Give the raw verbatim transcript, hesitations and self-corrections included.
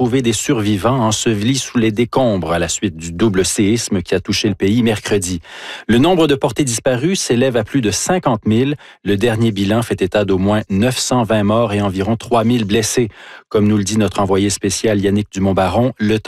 retrouver des survivants ensevelis sous les décombres à la suite du double séisme qui a touché le pays mercredi. Le nombre de portés disparus s'élève à plus de cinquante mille. Le dernier bilan fait état d'au moins neuf cent vingt morts et environ trois mille blessés. Comme nous le dit notre envoyé spécial Yannick Dumont-Baron, le